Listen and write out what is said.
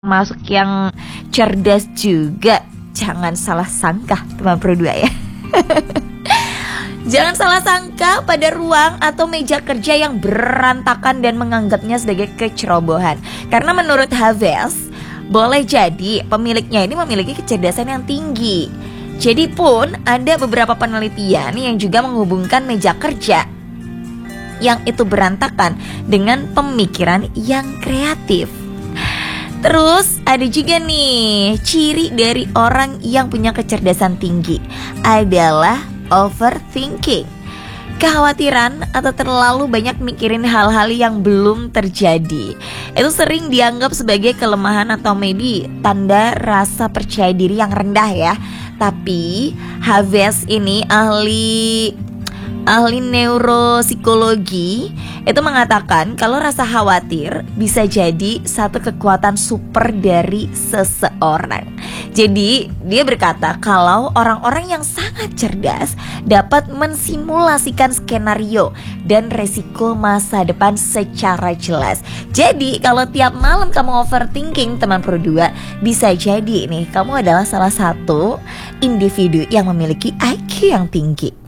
masuk yang cerdas juga. Jangan salah sangka teman Pro 2 ya. Jangan salah sangka pada ruang atau meja kerja yang berantakan dan menganggapnya sebagai kecerobohan. Karena menurut Haves, boleh jadi pemiliknya ini memiliki kecerdasan yang tinggi. Jadi pun ada beberapa penelitian yang juga menghubungkan meja kerja yang itu berantakan dengan pemikiran yang kreatif. Terus ada juga nih ciri dari orang yang punya kecerdasan tinggi adalah overthinking. Kekhawatiran atau terlalu banyak mikirin hal-hal yang belum terjadi. Itu sering dianggap sebagai kelemahan atau maybe tanda rasa percaya diri yang rendah ya. Tapi Haves ini ahli neuropsikologi itu mengatakan kalau rasa khawatir bisa jadi satu kekuatan super dari seseorang. Jadi dia berkata kalau orang-orang yang sangat cerdas dapat mensimulasikan skenario dan resiko masa depan secara jelas. Jadi kalau tiap malam kamu overthinking teman Pro 2, bisa jadi nih kamu adalah salah satu individu yang memiliki IQ yang tinggi.